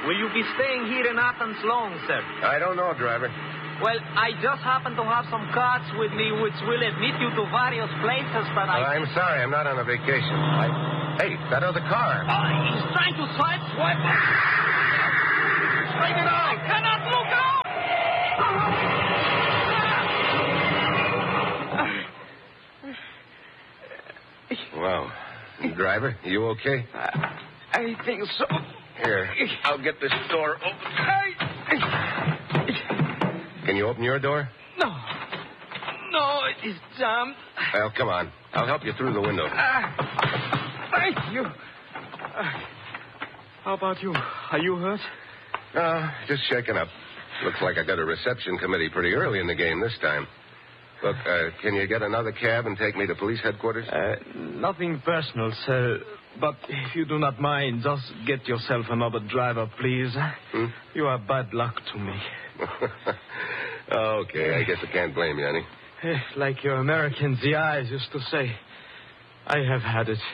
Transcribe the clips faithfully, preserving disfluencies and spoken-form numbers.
Will you be staying here in Athens long, sir? I don't know, driver. Well, I just happen to have some cards with me which will admit you to various places that I... Well, I'm sorry. I'm not on a vacation. I... Hey, that other car. Uh, he's trying to sideswipe. Straighten it out. I cannot look out! Wow. Driver, you okay? Uh, I think so. Here, I'll get this door open. Can you open your door? No. No, it is jammed. Well, come on. I'll help you through the window. Uh, thank you. Uh, how about you? Are you hurt? Uh, just shaken up. Looks like I got a reception committee pretty early in the game this time. Look, uh, can you get another cab and take me to police headquarters? Uh, nothing personal, sir. But if you do not mind, just get yourself another driver, please. Hmm? You are bad luck to me. Okay, I guess I can't blame you, honey. Eh, Like your American G Is used to say, I have had it.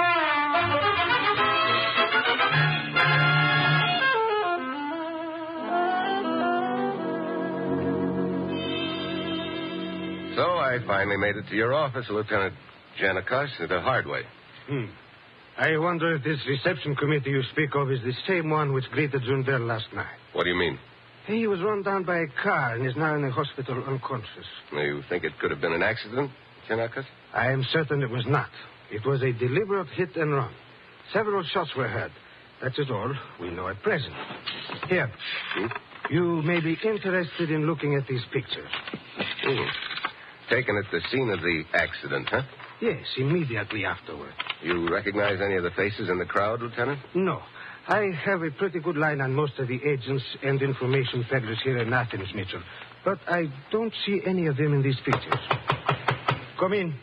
So I finally made it to your office, Lieutenant Janikos, the hard way. Hmm. I wonder if this reception committee you speak of is the same one which greeted Zundel last night. What do you mean? He was run down by a car and is now in the hospital unconscious. You think it could have been an accident, Janikos? I am certain it was not. It was a deliberate hit and run. Several shots were heard. That is all we know at present. Here. Hmm? You may be interested in looking at these pictures. Hmm. Taken at the scene of the accident, huh? Yes, immediately afterward. You recognize any of the faces in the crowd, Lieutenant? No. I have a pretty good line on most of the agents and information peddlers here in Athens, Mitchell. But I don't see any of them in these pictures. Come in.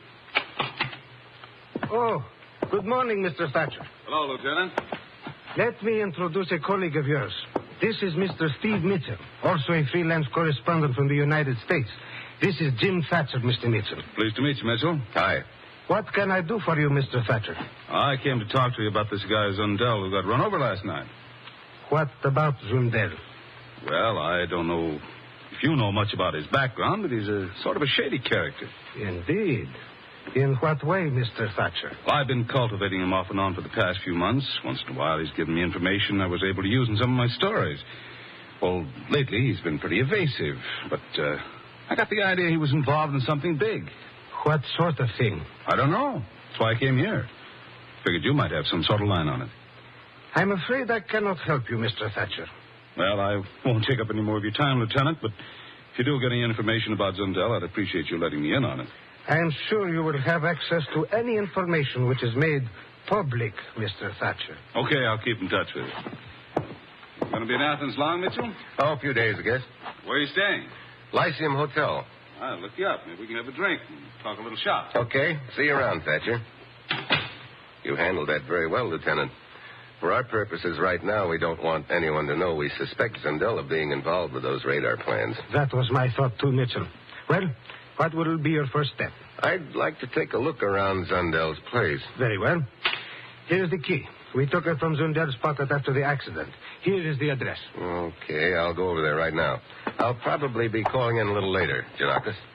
Oh, good morning, Mister Thatcher. Hello, Lieutenant. Let me introduce a colleague of yours. This is Mister Steve Mitchell, also a freelance correspondent from the United States. This is Jim Thatcher, Mister Mitchell. Pleased to meet you, Mitchell. Hi. What can I do for you, Mister Thatcher? I came to talk to you about this guy Zundel who got run over last night. What about Zundel? Well, I don't know if you know much about his background, but he's a sort of a shady character. Indeed. In what way, Mister Thatcher? Well, I've been cultivating him off and on for the past few months. Once in a while, he's given me information I was able to use in some of my stories. Well, lately, he's been pretty evasive, but uh, I got the idea he was involved in something big. What sort of thing? I don't know. That's why I came here. Figured you might have some sort of line on it. I'm afraid I cannot help you, Mister Thatcher. Well, I won't take up any more of your time, Lieutenant, but if you do get any information about Zundel, I'd appreciate you letting me in on it. I am sure you will have access to any information which is made public, Mister Thatcher. Okay, I'll keep in touch with you. Going to be in Athens long, Mitchell? Oh, a few days, I guess. Where are you staying? Lyceum Hotel. I'll look you up. Maybe we can have a drink and talk a little shop. Okay. See you around, Thatcher. You handled that very well, Lieutenant. For our purposes right now, we don't want anyone to know we suspect Zundel of being involved with those radar plans. That was my thought, too, Mitchell. Well, what will be your first step? I'd like to take a look around Zundel's place. Very well. Here's the key. We took it from Zundel's pocket after the accident. Here is the address. Okay, I'll go over there right now. I'll probably be calling in a little later, Janakis.